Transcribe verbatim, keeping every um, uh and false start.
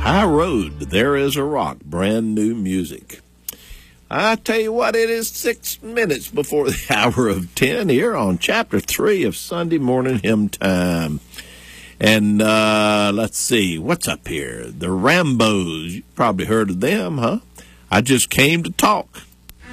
High Road, There Is a Rock, brand new music. I tell you what, it is six minutes before the hour of ten here on Chapter three of Sunday Morning Hymn Time. And uh, let's see, what's up here? The Rambos, you probably heard of them, huh? I Just Came to Talk.